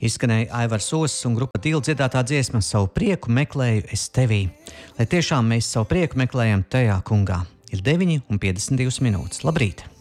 Izskanēja Aivars Osakas un grupa Dīla dziedātā dziesma Savu prieku meklēju es tevī. Lai tiešām mēs savu prieku meklējam tajā kungā. Ir 9:52 minūtes. Labrīt!